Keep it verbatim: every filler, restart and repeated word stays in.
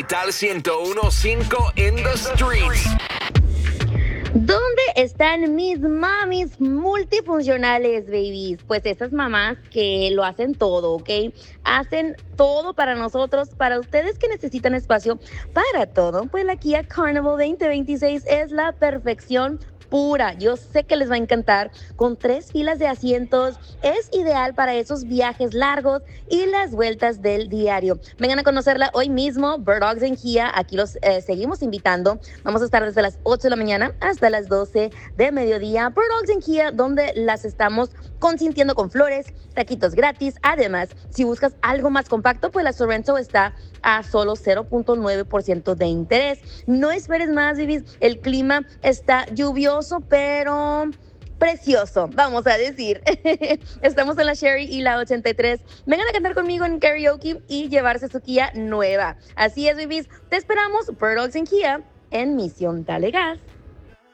Capital ciento uno punto cinco in the streets. ¿Dónde están mis mamis multifuncionales, babies? Pues esas mamás que lo hacen todo, ¿ok? Hacen todo para nosotros, para ustedes que necesitan espacio para todo. Pues la Kia Carnival veinte veintiséis es la perfección pura. Yo sé que les va a encantar. Con tres filas de asientos, es ideal para esos viajes largos y las vueltas del diario. Vengan a conocerla hoy mismo, Bird Dogs en Kia. Aquí los eh, seguimos invitando. Vamos a estar desde las ocho de la mañana hasta las doce de mediodía. Bird Dogs en Kia, donde las estamos consintiendo con flores, taquitos gratis. Además, si buscas algo más compacto, pues la Sorrento está a solo cero punto nueve por ciento de interés. No esperes más, babies. El clima está lluvioso, pero precioso, vamos a decir. Estamos en la Sherry y la ochenta y tres. Vengan a cantar conmigo en karaoke y llevarse su Kia nueva. Así es, babies. Te esperamos, Bird Dogs en Kia, en Misión Dale Gas.